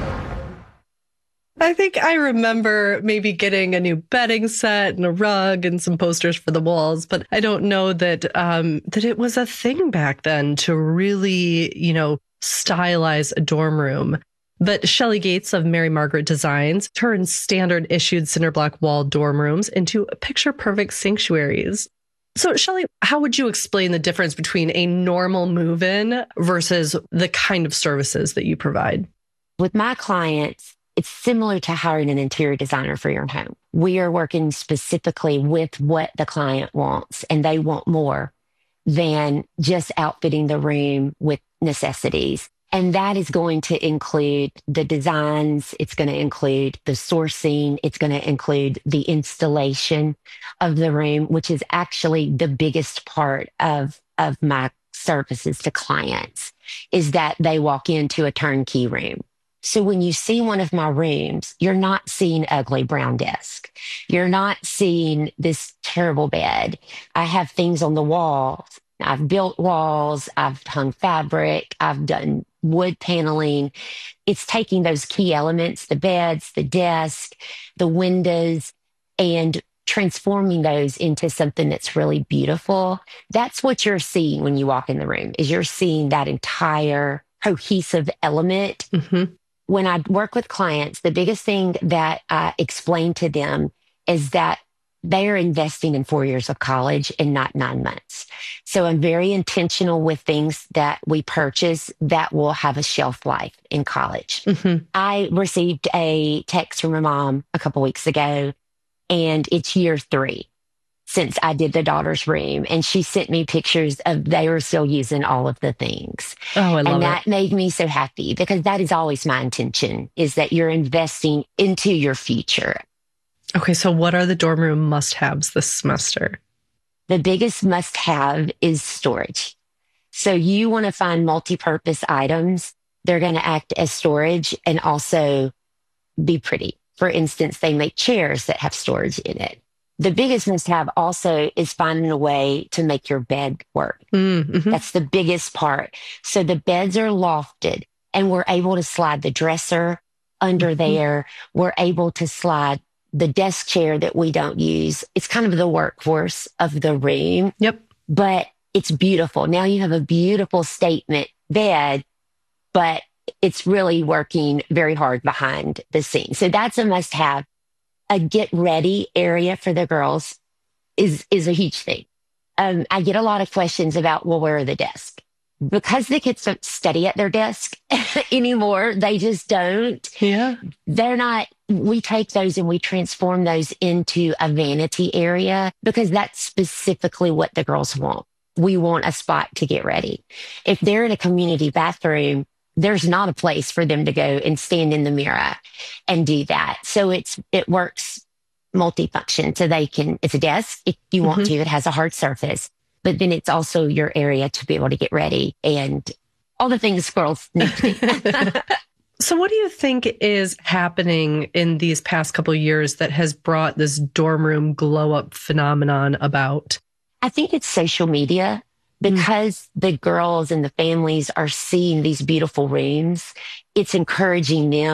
I think I remember maybe getting a new bedding set and a rug and some posters for the walls, but I don't know that um, that it was a thing back then to really, you know, stylize a dorm room. But Shelley Gates of Mary Margaret Designs turned standard issued cinder block wall dorm rooms into picture perfect sanctuaries. So Shelley, how would you explain the difference between a normal move-in versus the kind of services that you provide? With my clients, it's similar to hiring an interior designer for your home. We are working specifically with what the client wants, and they want more than just outfitting the room with necessities. And that is going to include the designs. It's going to include the sourcing. It's going to include the installation of the room, which is actually the biggest part of, of my services to clients, is that they walk into a turnkey room. So when you see one of my rooms, you're not seeing ugly brown desk. You're not seeing this terrible bed. I have things on the walls. I've built walls. I've hung fabric. I've done wood paneling. It's taking those key elements, the beds, the desk, the windows, and transforming those into something that's really beautiful. That's what you're seeing when you walk in the room, is you're seeing that entire cohesive element. Mm-hmm. When I work with clients, the biggest thing that I explain to them is that they are investing in four years of college and not nine months. So I'm very intentional with things that we purchase that will have a shelf life in college. Mm-hmm. I received a text from my mom a couple weeks ago, and it's year three since I did the daughter's room. And she sent me pictures of they were still using all of the things. Oh, I love and that it. made me so happy, because that is always my intention, is that you're investing into your future. Okay, so what are the dorm room must-haves this semester? The biggest must-have is storage. So you want to find multi-purpose items. They're going to act as storage and also be pretty. For instance, they make chairs that have storage in it. The biggest must-have also is finding a way to make your bed work. Mm-hmm. That's the biggest part. So the beds are lofted, and we're able to slide the dresser under mm-hmm. there. We're able to slide the desk chair that we don't use. It's kind of the workhorse of the room. Yep. But it's beautiful. Now you have a beautiful statement bed, but it's really working very hard behind the scenes. So that's a must-have. A get ready area for the girls is, is a huge thing. Um, I get a lot of questions about, well, where are the desks? Because the kids don't study at their desk anymore. They just don't. Yeah. They're not, we take those and we transform those into a vanity area, because that's specifically what the girls want. We want a spot to get ready. If they're in a community bathroom, there's not a place for them to go and stand in the mirror and do that. So it's, it works multifunction. So they can, it's a desk if you want Mm-hmm. to, it has a hard surface, but then it's also your area to be able to get ready and all the things girls need to do. So what do you think is happening in these past couple of years that has brought this dorm room glow up phenomenon about? I think it's social media, because mm. the girls and the families are seeing these beautiful rooms. It's encouraging them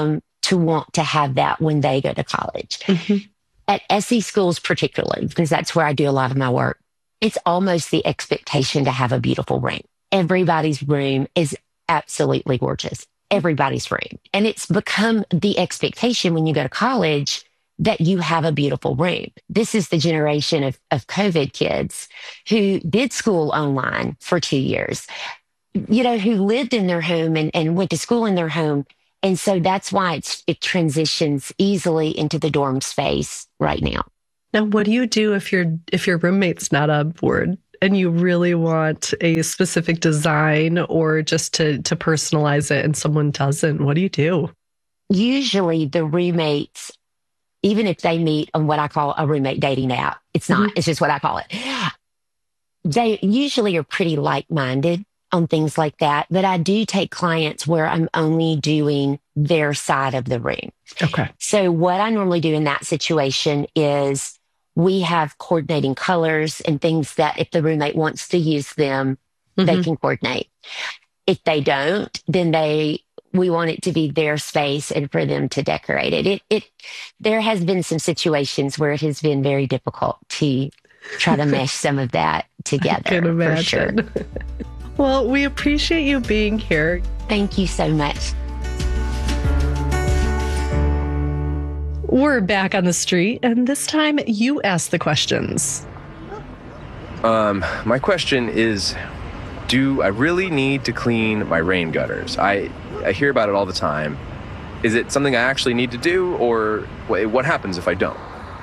to want to have that when they go to college. Mm-hmm. At S E schools particularly, because that's where I do a lot of my work, it's almost the expectation to have a beautiful room. Everybody's room is absolutely gorgeous. Everybody's room. And it's become the expectation when you go to college that you have a beautiful room. This is the generation of, of COVID kids who did school online for two years, you know, who lived in their home and, and went to school in their home. And so that's why it's, it transitions easily into the dorm space right now. Now, what do you do if your if your roommate's not on board and you really want a specific design or just to, to personalize it and someone doesn't? What do you do? Usually the roommates, even if they meet on what I call a roommate dating app, it's not, mm-hmm. it's just what I call it. They usually are pretty like-minded on things like that, but I do take clients where I'm only doing their side of the room. Okay. So what I normally do in that situation is we have coordinating colors and things that if the roommate wants to use them, mm-hmm. they can coordinate. If they don't, then they, we want it to be their space and for them to decorate it. It, it, there has been some situations where it has been very difficult to try to mesh some of that together. I can imagine. For sure. Well, we appreciate you being here. Thank you so much. We're back on the street, and this time you ask the questions. Um, my question is, do I really need to clean my rain gutters? I, I hear about it all the time. Is it something I actually need to do, or what happens if I don't?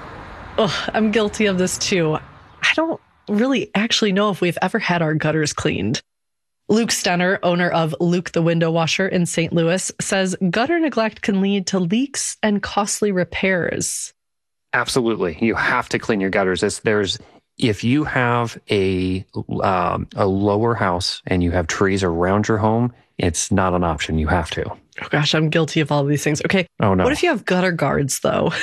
Oh, I'm guilty of this too. I don't really actually know if we've ever had our gutters cleaned. Luke Stenner, owner of Luke the Window Washer in Saint Louis, says gutter neglect can lead to leaks and costly repairs. Absolutely. You have to clean your gutters. It's, there's, if you have a, um, a lower house and you have trees around your home, it's not an option. You have to. Oh gosh, I'm guilty of all of these things. Okay. Oh no. What if you have gutter guards though?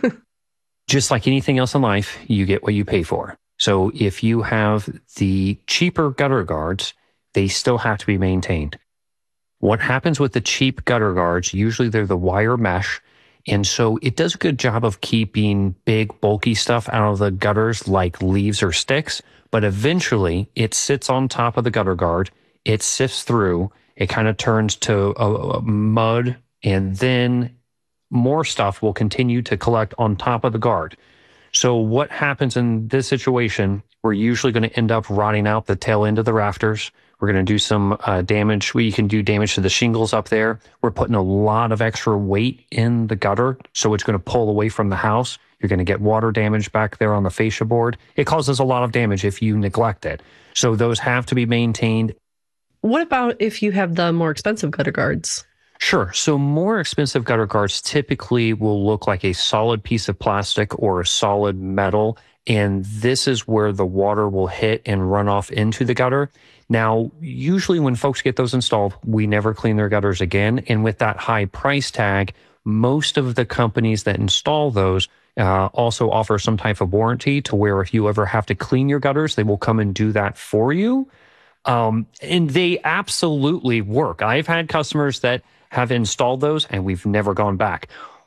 Just like anything else in life, you get what you pay for. So if you have the cheaper gutter guards, they still have to be maintained. What happens with the cheap gutter guards, usually they're the wire mesh, and so it does a good job of keeping big, bulky stuff out of the gutters like leaves or sticks, but eventually it sits on top of the gutter guard, it sifts through, it kind of turns to a, a mud, and then more stuff will continue to collect on top of the guard. So what happens in this situation, we're usually going to end up rotting out the tail end of the rafters. We're going to do some uh, damage. We can do damage to the shingles up there. We're putting a lot of extra weight in the gutter, so it's going to pull away from the house. You're going to get water damage back there on the fascia board. It causes a lot of damage if you neglect it. So those have to be maintained. What about if you have the more expensive gutter guards? Sure. So more expensive gutter guards typically will look like a solid piece of plastic or a solid metal. And this is where the water will hit and run off into the gutter. Now, usually when folks get those installed, we never clean their gutters again. And with that high price tag, most of the companies that install those uh, also offer some type of warranty to where if you ever have to clean your gutters, they will come and do that for you. Um, and they absolutely work. I've had customers that have installed those and we've never gone back.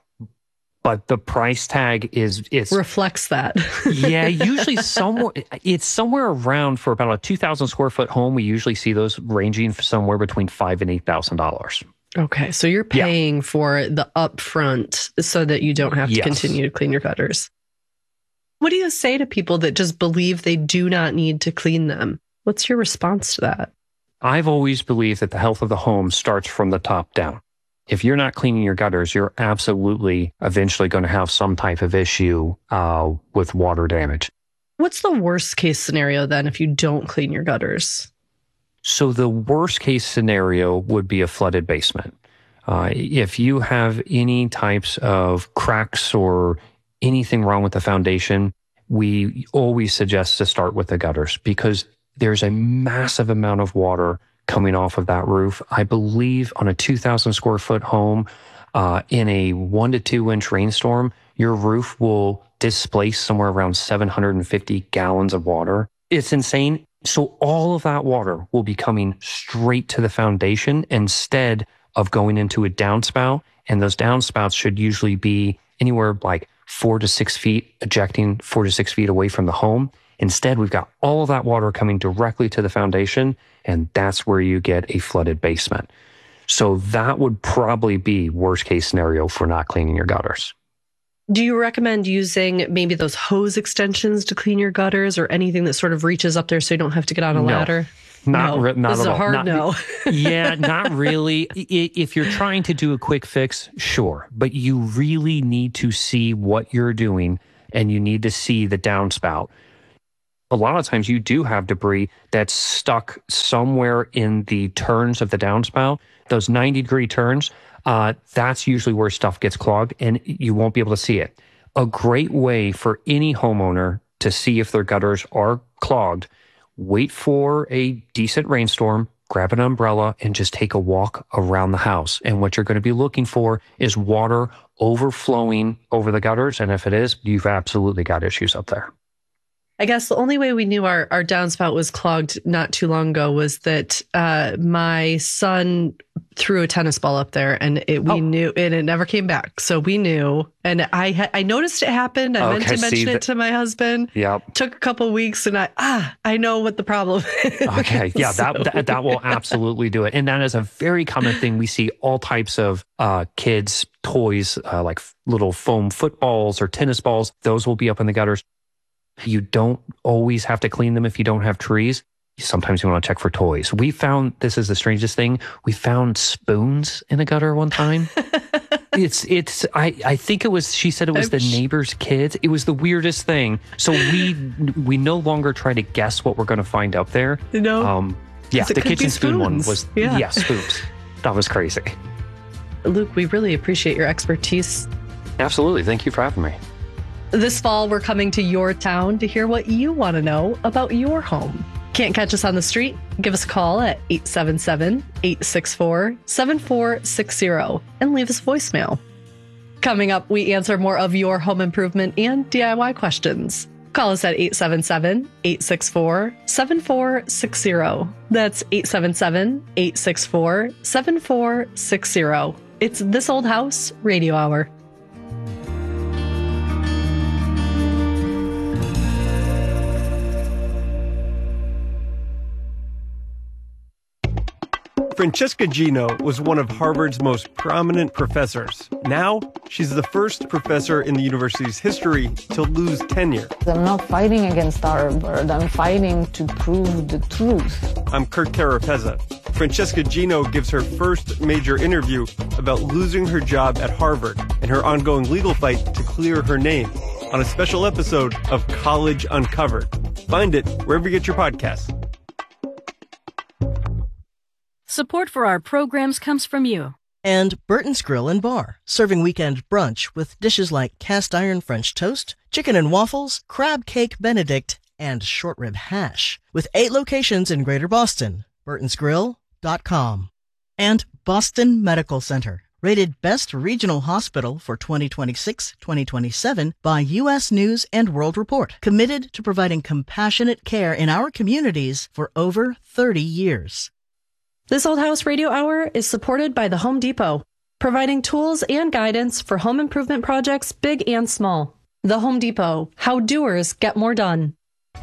But the price tag is is reflects that. Yeah, usually somewhere it's somewhere around for about a two thousand square foot home. We usually see those ranging somewhere between five and eight thousand dollars. Okay, so you're paying yeah. for the upfront so that you don't have to yes. continue to clean your gutters. What do you say to people that just believe they do not need to clean them? What's your response to that? I've always believed that the health of the home starts from the top down. If you're not cleaning your gutters, you're absolutely eventually going to have some type of issue uh, with water damage. What's the worst case scenario then if you don't clean your gutters? So the worst case scenario would be a flooded basement. Uh, if you have any types of cracks or anything wrong with the foundation, we always suggest to start with the gutters because there's a massive amount of water coming off of that roof. I believe on a two thousand square foot home, uh, in a one to two inch rainstorm, your roof will displace somewhere around seven hundred fifty gallons of water. It's insane. So all of that water will be coming straight to the foundation instead of going into a downspout And those downspouts should usually be anywhere like four to six feet, ejecting four to six feet away from the home. Instead, we've got all of that water coming directly to the foundation, and that's where you get a flooded basement. So that would probably be worst case scenario for not cleaning your gutters. Do you recommend using maybe those hose extensions to clean your gutters, or anything that sort of reaches up there so you don't have to get on a No. ladder? Not, no. re- not this at is a all. hard Not- no. Yeah, not really. I- If you're trying to do a quick fix, sure. But you really need to see what you're doing, and you need to see the downspout. A lot of times you do have debris that's stuck somewhere in the turns of the downspout. Those ninety degree turns, uh, that's usually where stuff gets clogged, and you won't be able to see it. A great way for any homeowner to see if their gutters are clogged: wait for a decent rainstorm, grab an umbrella, and just take a walk around the house. And what you're going to be looking for is water overflowing over the gutters. And if it is, you've absolutely got issues up there. I guess the only way we knew our, our downspout was clogged not too long ago was that uh, my son threw a tennis ball up there, and it, we Oh. knew, and it never came back. So we knew, and I ha- I noticed it happened. I meant Okay, to mention see it that- to my husband. Yep. Took a couple weeks, and I ah I know what the problem is. Okay. Yeah, So- that, that that will absolutely do it. And that is a very common thing. We see all types of uh, kids' toys, uh, like f- little foam footballs or tennis balls. Those will be up in the gutters. You don't always have to clean them if you don't have trees. Sometimes you want to check for toys. We found, this is the strangest thing, we found spoons in a gutter one time. It's, it's, I, I think it was, she said it was the neighbor's kids. It was the weirdest thing. So we, we no longer try to guess what we're going to find up there. No. Um, yeah, 'Cause it the could be kitchen spoon one spoons. was, Yeah. yeah, spoons. That was crazy. Luke, we really appreciate your expertise. Absolutely. Thank you for having me. This fall, we're coming to your town to hear what you want to know about your home. Can't catch us on the street? Give us a call at eight seven seven, eight six four, seven four six zero and leave us a voicemail. Coming up, we answer more of your home improvement and D I Y questions. Call us at eight seven seven, eight six four, seven four six zero. That's eight seven seven, eight six four, seven four six zero. It's This Old House Radio Hour. Francesca Gino was one of Harvard's most prominent professors. Now, she's the first professor in the university's history to lose tenure. I'm not fighting against Harvard. I'm fighting to prove the truth. I'm Kurt Carapezza. Francesca Gino gives her first major interview about losing her job at Harvard and her ongoing legal fight to clear her name on a special episode of College Uncovered. Find it wherever you get your podcasts. Support for our programs comes from you. And Burton's Grill and Bar, serving weekend brunch with dishes like cast iron French toast, chicken and waffles, crab cake Benedict, and short rib hash. With eight locations in Greater Boston, burtons grill dot com. And Boston Medical Center, rated Best Regional Hospital for twenty twenty-six twenty twenty-seven by U S News and World Report, committed to providing compassionate care in our communities for over thirty years. This Old House Radio Hour is supported by the Home Depot, providing tools and guidance for home improvement projects big and small. The Home Depot, how doers get more done.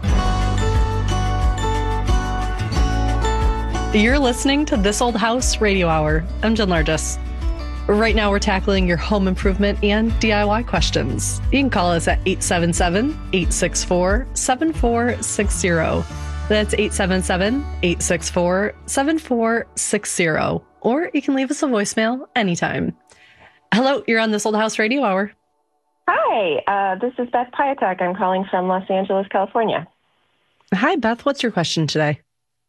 You're listening to This Old House Radio Hour. I'm Jen Largess. Right now, we're tackling your home improvement and D I Y questions. You can call us at eight seven seven, eight six four, seven four six zero. That's eight seven seven, eight six four, seven four six zero. Or you can leave us a voicemail anytime. Hello, you're on This Old House Radio Hour. Hi, uh, this is Beth Piatek. I'm calling from Los Angeles, California. Hi, Beth. What's your question today?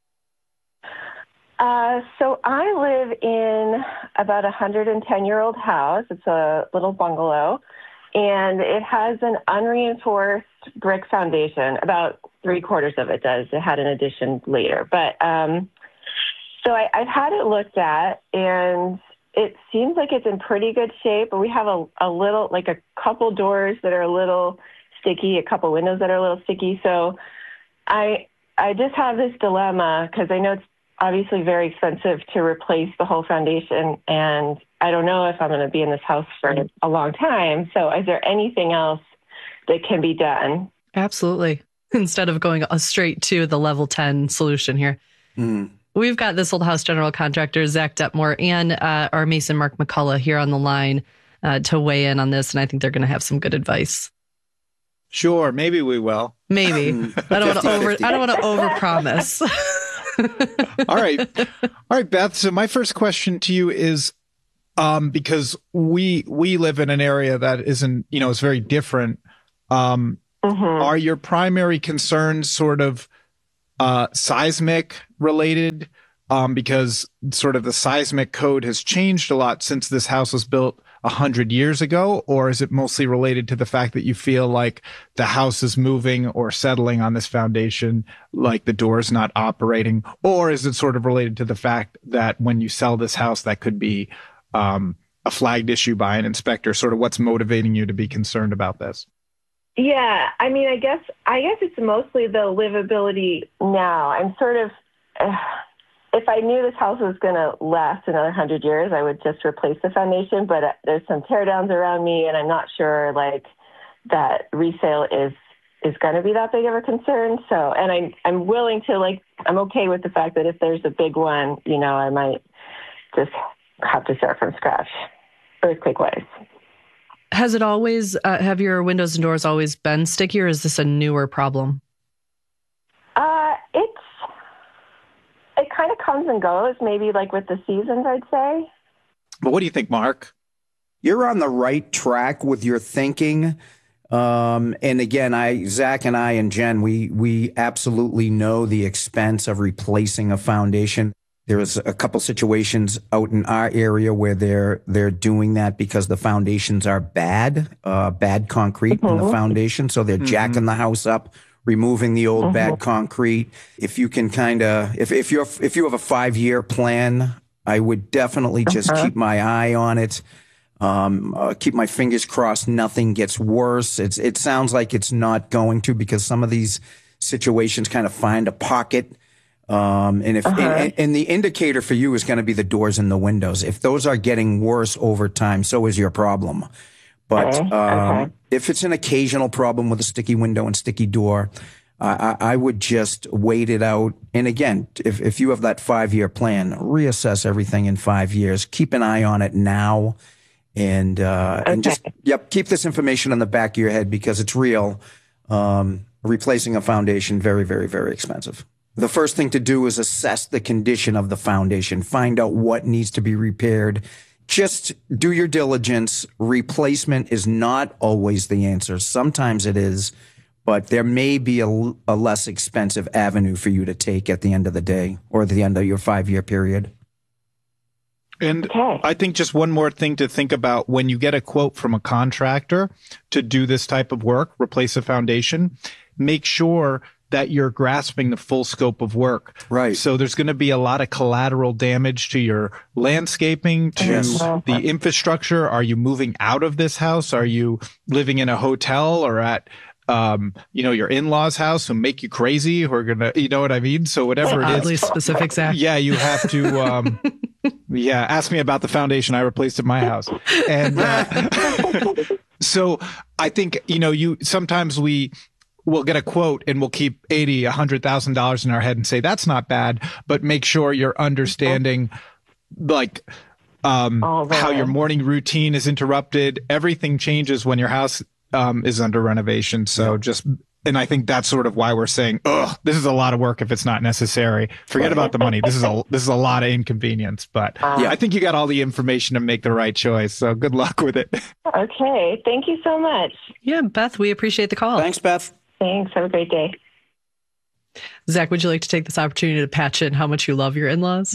Uh, so I live in about a one hundred ten-year-old house. It's a little bungalow, and it has an unreinforced brick foundation. About three quarters of it does. It had an addition later. But um, so I, I've had it looked at, and it seems like it's in pretty good shape. But we have a, a little, like a couple doors that are a little sticky, a couple windows that are a little sticky. So I I just have this dilemma because I know it's obviously very expensive to replace the whole foundation, and I don't know if I'm going to be in this house for a long time. So is there anything else that can be done? Absolutely. Instead of going straight to the level ten solution here. Mm. We've got This Old House general contractor Zach Detmore and uh, our mason Mark McCullough here on the line uh, to weigh in on this, and I think they're going to have some good advice. Sure, maybe we will. Maybe. I don't want to over. I don't want to overpromise. All right, all right, Beth. So my first question to you is, um, because we we live in an area that isn't, you know, it's very different. Um, mm-hmm. Are your primary concerns sort of uh, seismic related? Um, because sort of the seismic code has changed a lot since this house was built a hundred years ago, or is it mostly related to the fact that you feel like the house is moving or settling on this foundation, like the door's not operating, or is it sort of related to the fact that when you sell this house, that could be um, a flagged issue by an inspector? Sort of what's motivating you to be concerned about this? Yeah, I mean, I guess I guess it's mostly the livability now. I'm sort of. Uh, If I knew this house was going to last another hundred years, I would just replace the foundation. But uh, there's some tear downs around me, and I'm not sure like that resale is is going to be that big of a concern. So, and I'm I'm willing to like I'm okay with the fact that if there's a big one, you know, I might just have to start from scratch, earthquake wise. Has it always uh, have your windows and doors always been sticky, or is this a newer problem? Uh, it's. It kind of comes and goes, maybe like with the seasons, I'd say. But what do you think, Mark? You're on the right track with your thinking. Um, and again, I, Zach and I and Jen, we, we absolutely know the expense of replacing a foundation. There's a couple situations out in our area where they're, they're doing that because the foundations are bad, uh, bad concrete mm-hmm. in the foundation. So they're mm-hmm. jacking the house up, removing the old mm-hmm. bad concrete. If you can kind of, if, if you're, if you have a five year plan, I would definitely just uh-huh. keep my eye on it. Um, uh, keep my fingers crossed. Nothing gets worse. It's, it sounds like it's not going to, because some of these situations kind of find a pocket. Um, and if, uh-huh. and, and the indicator for you is going to be the doors and the windows. If those are getting worse over time, so is your problem. But okay. Um, okay. if it's an occasional problem with a sticky window and sticky door, uh, I, I would just wait it out. And again, if, if you have that five-year plan, reassess everything in five years. Keep an eye on it now. And uh, okay. and just, yep, keep this information on the back of your head because it's real. Um, replacing a foundation, very, very, very expensive. The first thing to do is assess the condition of the foundation. Find out what needs to be repaired. Just do your diligence. Replacement is not always the answer. Sometimes it is, but there may be a, a less expensive avenue for you to take at the end of the day or at the end of your five-year period. And okay. I think just one more thing to think about when you get a quote from a contractor to do this type of work, replace a foundation, make sure that you're grasping the full scope of work. Right. So there's going to be a lot of collateral damage to your landscaping, to yes. the infrastructure. Are you moving out of this house? Are you living in a hotel or at, um, you know, your in-laws' house who make you crazy, who are going to, you know what I mean? So whatever it is. Oddly specific, Zach. Yeah, you have to, um, yeah, ask me about the foundation I replaced at my house. And uh, so I think, you know, you sometimes we, we'll get a quote and we'll keep eighty, a hundred thousand dollars in our head and say, that's not bad, but make sure you're understanding like, um, oh, how your morning routine is interrupted. Everything changes when your house, um, is under renovation. So just, and I think that's sort of why we're saying, ugh, this is a lot of work if it's not necessary. Forget about the money. This is a, this is a lot of inconvenience, but yeah, I think you got all the information to make the right choice. So good luck with it. Okay. Thank you so much. Yeah, Beth, we appreciate the call. Thanks, Beth. Thanks. Have a great day. Zach, would you like to take this opportunity to patch in how much you love your in-laws?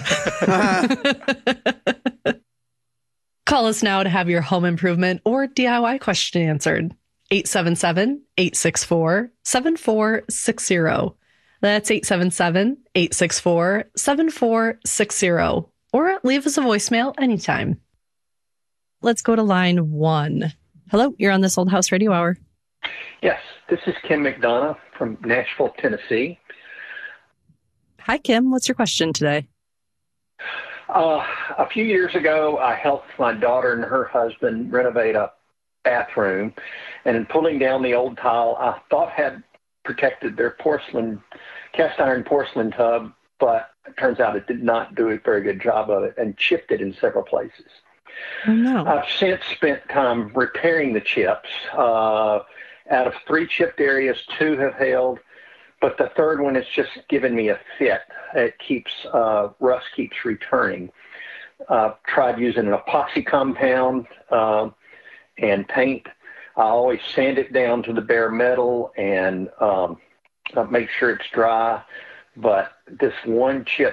Call us now to have your home improvement or D I Y question answered. eight seven seven, eight six four, seven four six zero. That's eight seven seven, eight six four, seven four six zero. Or leave us a voicemail anytime. Let's go to line one. Hello, you're on This Old House Radio Hour. Yes, this is Ken McDonough from Nashville, Tennessee. Hi, Kim. What's your question today? Uh, a few years ago, I helped my daughter and her husband renovate a bathroom, and in pulling down the old tile, I thought had protected their porcelain, cast iron porcelain tub, but it turns out it did not do a very good job of it and chipped it in several places. Oh, no. I've since spent time repairing the chips. Uh, out of three chipped areas, two have held, but the third one has just given me a fit. It keeps, uh, rust keeps returning. Uh, tried using an epoxy compound uh, and paint. I always sand it down to the bare metal and um, make sure it's dry. But this one chip